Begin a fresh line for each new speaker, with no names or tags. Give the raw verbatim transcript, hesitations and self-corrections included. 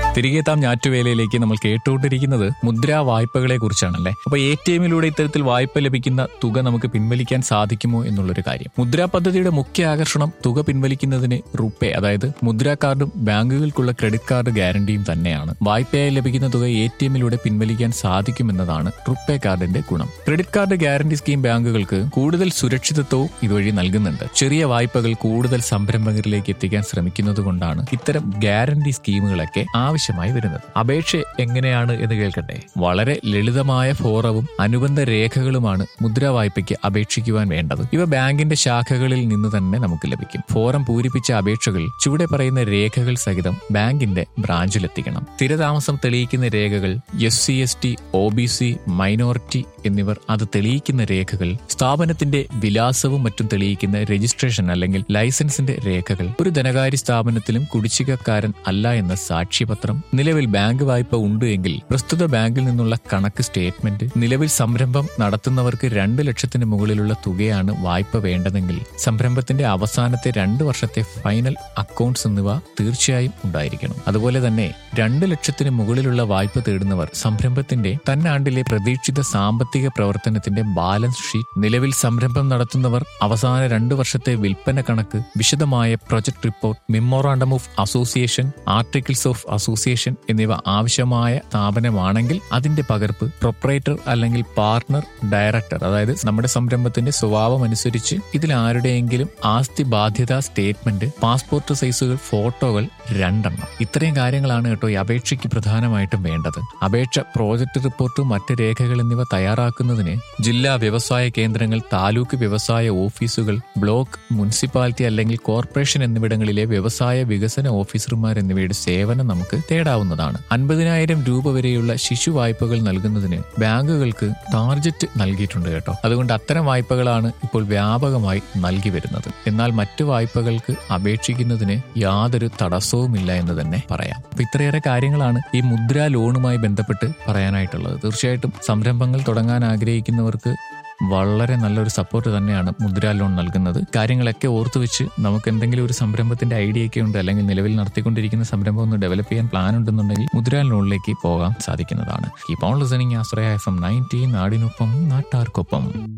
തിരികെ താം ഞാറ്റുവേലയിലേക്ക് നമ്മൾ കേട്ടുകൊണ്ടിരിക്കുന്നത് മുദ്രാ വായ്പകളെ കുറിച്ചാണല്ലേ. അപ്പൊ എ ടി എമ്മിലൂടെ ഇത്തരത്തിൽ വായ്പ ലഭിക്കുന്ന തുക നമുക്ക് പിൻവലിക്കാൻ സാധിക്കുമോ എന്നുള്ളൊരു കാര്യം. മുദ്രാ പദ്ധതിയുടെ മുഖ്യ ആകർഷണം തുക പിൻവലിക്കുന്നതിന് റുപ്പേ, അതായത് മുദ്രാ കാർഡും ബാങ്കുകൾക്കുള്ള ക്രെഡിറ്റ് കാർഡ് ഗ്യാരണ്ടിയും തന്നെയാണ്. വായ്പയായി ലഭിക്കുന്ന തുക എ ടി എമ്മിലൂടെ പിൻവലിക്കാൻ സാധിക്കുമെന്നതാണ് റുപ്പേ കാർഡിന്റെ ഗുണം. ക്രെഡിറ്റ് കാർഡ് ഗ്യാരണ്ടി സ്കീം ബാങ്കുകൾക്ക് കൂടുതൽ സുരക്ഷിതത്വവും ഇതുവഴി നൽകുന്നുണ്ട്. ചെറിയ വായ്പകൾ കൂടുതൽ സംരംഭകരിലേക്ക് എത്തിക്കാൻ ശ്രമിക്കുന്നത് കൊണ്ടാണ് ഇത്തരം ഗ്യാരണ്ടി സ്കീമുകളൊക്കെ ആവശ്യമായി വരുന്നത്. അപേക്ഷ എങ്ങനെയാണ് എന്ന് കേൾക്കട്ടെ. വളരെ ലളിതമായ ഫോറവും അനുബന്ധ രേഖകളുമാണ് മുദ്രാ വായ്പയ്ക്ക് അപേക്ഷിക്കുവാൻ വേണ്ടത്. ഇവ ബാങ്കിന്റെ ശാഖകളിൽ നിന്ന് തന്നെ നമുക്ക് ലഭിക്കും. ഫോറം പൂരിപ്പിച്ച അപേക്ഷകൾ ചുവടെ പറയുന്ന രേഖകൾ സഹിതം ബാങ്കിന്റെ ബ്രാഞ്ചിലെത്തിക്കണം. സ്ഥിരതാമസം തെളിയിക്കുന്ന രേഖകൾ, S C S T, O B C, minority എന്നിവർ അത് തെളിയിക്കുന്ന രേഖകൾ, സ്ഥാപനത്തിന്റെ വിലാസവും മറ്റും തെളിയിക്കുന്ന രജിസ്ട്രേഷൻ അല്ലെങ്കിൽ ലൈസൻസിന്റെ രേഖകൾ, ഒരു ധനകാര്യ സ്ഥാപനത്തിലും കുടിശ്ശികക്കാരൻ അല്ല എന്ന സാക്ഷ്യപത്രം, നിലവിൽ ബാങ്ക് വായ്പ ഉണ്ട് എങ്കിൽ പ്രസ്തുത ബാങ്കിൽ നിന്നുള്ള കണക്ക് സ്റ്റേറ്റ്മെന്റ്, നിലവിൽ സംരംഭം നടത്തുന്നവർക്ക് രണ്ട് ലക്ഷത്തിന് മുകളിലുള്ള തുകയാണ് വായ്പ വേണ്ടതെങ്കിൽ സംരംഭത്തിന്റെ അവസാനത്തെ രണ്ട് വർഷത്തെ ഫൈനൽ അക്കൗണ്ട്സ് എന്നിവ തീർച്ചയായും ഉണ്ടായിരിക്കണം. അതുപോലെ തന്നെ രണ്ട് ലക്ഷത്തിന് മുകളിലുള്ള വായ്പ തേടുന്നവർ സംരംഭത്തിന്റെ തന്നാണ്ടിലെ പ്രതീക്ഷിത സാമ്പത്തിക പ്രവർത്തനത്തിന്റെ ബാലൻസ് ഷീറ്റ്, നിലവിൽ സംരംഭം നടത്തുന്നവർ അവസാന രണ്ടു വർഷത്തെ വിൽപ്പന കണക്ക്, വിശദമായ project report, memorandum of association, articles of association എന്നിവ ആവശ്യമായ സ്ഥാപനമാണെങ്കിൽ അതിന്റെ പകർപ്പ്, പ്രൊപ്പറേറ്റർ അല്ലെങ്കിൽ പാർട്ണർ ഡയറക്ടർ, അതായത് നമ്മുടെ സംരംഭത്തിന്റെ സ്വഭാവം അനുസരിച്ച് ഇതിൽ ആരുടെയെങ്കിലും ആസ്തി ബാധ്യത സ്റ്റേറ്റ്മെന്റ്, പാസ്പോർട്ട് സൈസുകൾ ഫോട്ടോകൾ രണ്ടെണ്ണം. ഇത്രയും കാര്യങ്ങളാണ് കേട്ടോ ഈ അപേക്ഷയ്ക്ക് പ്രധാനമായിട്ടും വേണ്ടത്. അപേക്ഷ, പ്രോജക്ട് റിപ്പോർട്ട്, മറ്റ് രേഖകൾ എന്നിവ തയ്യാറാക്കുന്നതിന് ജില്ലാ വ്യവസായ കേന്ദ്രങ്ങൾ, താലൂക്ക് വ്യവസായ ഓഫീസുകൾ, ബ്ലോക്ക്, മുനിസിപ്പാലിറ്റി അല്ലെങ്കിൽ കോർപ്പറേഷൻ എന്നിവിടങ്ങളിലെ വ്യവസായ വികസന ഓഫീസർമാർ എന്നിവയുടെ സേവനം നമുക്ക് തേടാവുന്നതാണ്. അൻപതിനായിരം രൂപ വരെയുള്ള ശിശു വായ്പകൾ നൽകുന്നതിന് ബാങ്കുകൾക്ക് ടാർജറ്റ് നൽകിയിട്ടുണ്ട് കേട്ടോ. അതുകൊണ്ട് അത്തരം വായ്പകളാണ് ഇപ്പോൾ വ്യാപകമായി നൽകി വരുന്നത്. എന്നാൽ മറ്റു വായ്പകൾക്ക് അപേക്ഷിക്കുന്നതിന് യാതൊരു തടസ്സവുമില്ല എന്ന് തന്നെ പറയാം. അപ്പൊ ഇത്രയേറെ കാര്യങ്ങളാണ് ഈ മുദ്രാ ലോണുമായി ബന്ധപ്പെട്ട് പറയാനായിട്ടുള്ളത്. തീർച്ചയായിട്ടും സംരംഭങ്ങൾ തുടങ്ങാൻ ആഗ്രഹിക്കുന്നവർക്ക് വളരെ നല്ലൊരു സപ്പോർട്ട് തന്നെയാണ് മുദ്രാ ലോൺ നൽകുന്നത്. കാര്യങ്ങളൊക്കെ ഓർത്തു വെച്ച് നമുക്ക് എന്തെങ്കിലും ഒരു സംരംഭത്തിന്റെ ഐഡിയ ഒക്കെ ഉണ്ട്, അല്ലെങ്കിൽ നിലവിൽ നടത്തിക്കൊണ്ടിരിക്കുന്ന സംരംഭം ഒന്ന് ഡെവലപ്പ് ചെയ്യാൻ പ്ലാൻ ഉണ്ടെന്നുണ്ടെങ്കിൽ മുദ്രാ ലോണിലേക്ക് പോകാൻ സാധിക്കുന്നതാണ്. Keep on listening Ashraya F M ninety, നാടിനൊപ്പം നാട്ടാർക്കൊപ്പം.